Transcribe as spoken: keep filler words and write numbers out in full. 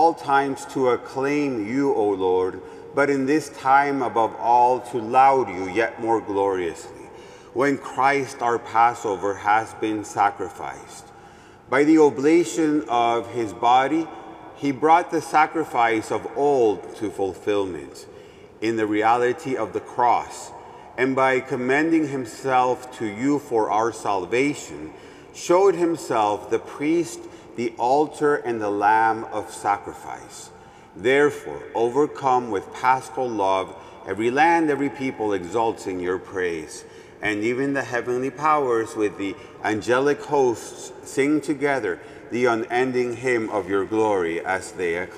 all times to acclaim you, O Lord, but in this time above all to laud you yet more gloriously, when Christ our Passover has been sacrificed. By the oblation of his body, he brought the sacrifice of old to fulfillment in the reality of the cross, and by commending himself to you for our salvation, showed himself the priest, the altar, and the lamb of sacrifice. Therefore, overcome with paschal love, every land, every people exalts in your praise. And even the heavenly powers with the angelic hosts sing together the unending hymn of your glory as they acclaim.